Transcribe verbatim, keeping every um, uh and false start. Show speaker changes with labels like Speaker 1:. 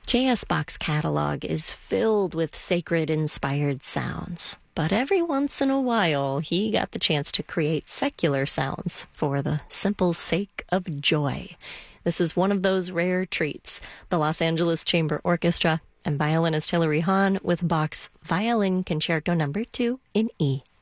Speaker 1: J S. Bach's catalog is filled with sacred-inspired sounds. But every once in a while, he got the chance to create secular sounds for the simple sake of joy. This is one of those rare treats. The Los Angeles Chamber Orchestra and violinist Hilary Hahn with Bach's Violin Concerto Number two in E.